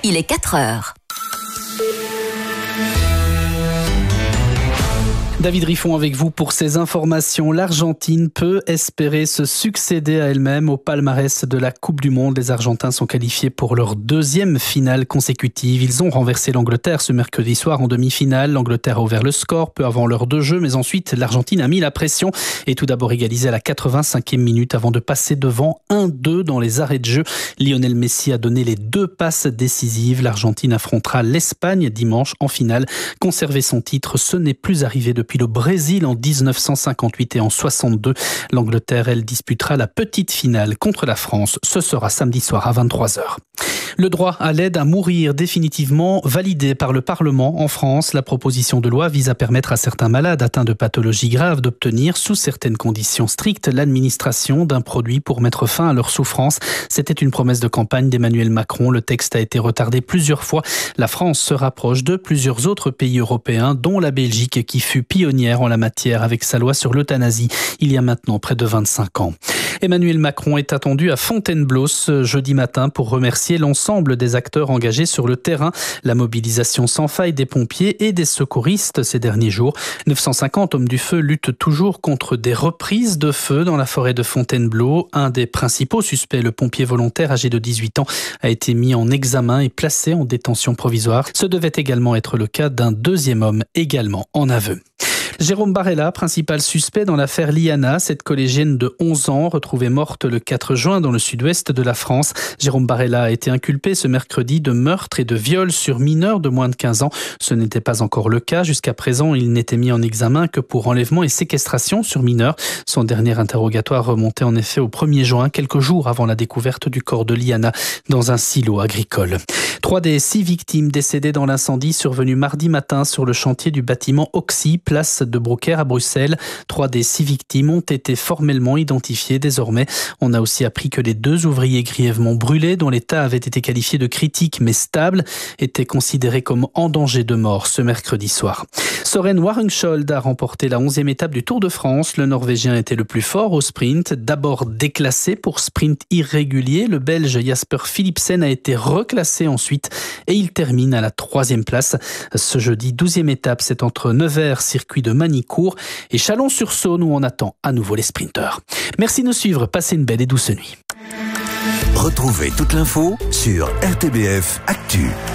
il est 4 heures. David Riffon avec vous pour ces informations. L'Argentine peut espérer se succéder à elle-même au palmarès de la Coupe du Monde. Les Argentins sont qualifiés pour leur deuxième finale consécutive. Ils ont renversé l'Angleterre ce mercredi soir en demi-finale. L'Angleterre a ouvert le score peu avant l'heure de jeu, mais ensuite l'Argentine a mis la pression et tout d'abord égalisé à la 85e minute avant de passer devant 1-2 dans les arrêts de jeu. Lionel Messi a donné les 2 passes décisives. L'Argentine affrontera l'Espagne dimanche en finale. Conserver son titre, ce n'est plus arrivé depuis le Brésil en 1958 et en 62. L'Angleterre, elle, disputera la petite finale contre la France. Ce sera samedi soir à 23h. Le droit à l'aide à mourir définitivement validé par le Parlement en France. La proposition de loi vise à permettre à certains malades atteints de pathologies graves d'obtenir, sous certaines conditions strictes, l'administration d'un produit pour mettre fin à leur souffrance. C'était une promesse de campagne d'Emmanuel Macron. Le texte a été retardé plusieurs fois. La France se rapproche de plusieurs autres pays européens, dont la Belgique, qui fut pionnière en la matière avec sa loi sur l'euthanasie il y a maintenant près de 25 ans. Emmanuel Macron est attendu à Fontainebleau ce jeudi matin pour remercier l'ensemble des acteurs engagés sur le terrain. La mobilisation sans faille des pompiers et des secouristes ces derniers jours. 950 hommes du feu luttent toujours contre des reprises de feu dans la forêt de Fontainebleau. Un des principaux suspects, le pompier volontaire âgé de 18 ans, a été mis en examen et placé en détention provisoire. Ce devait également être le cas d'un deuxième homme, également en aveu. Jérôme Barella, principal suspect dans l'affaire Liana, cette collégienne de 11 ans retrouvée morte le 4 juin dans le sud-ouest de la France. Jérôme Barella a été inculpé ce mercredi de meurtre et de viol sur mineurs de moins de 15 ans. Ce n'était pas encore le cas. Jusqu'à présent, il n'était mis en examen que pour enlèvement et séquestration sur mineurs. Son dernier interrogatoire remontait en effet au 1er juin, quelques jours avant la découverte du corps de Liana dans un silo agricole. 3 des 6 victimes décédées dans l'incendie survenu mardi matin sur le chantier du bâtiment Oxy, place de Brookhair à Bruxelles. 3 des 6 victimes ont été formellement identifiées désormais. On a aussi appris que les 2 ouvriers grièvement brûlés, dont l'état avait été qualifié de critique mais stable, étaient considérés comme en danger de mort ce mercredi soir. Søren Warungsholt a remporté la 11e étape du Tour de France. Le Norvégien était le plus fort au sprint. D'abord déclassé pour sprint irrégulier, le Belge Jasper Philipsen a été reclassé ensuite et il termine à la 3e place. Ce jeudi, 12e étape, c'est entre Nevers, circuit de Manicourt, et Chalon-sur-Saône où on attend à nouveau les sprinteurs. Merci de nous suivre, passez une belle et douce nuit. Retrouvez toute l'info sur RTBF Actu.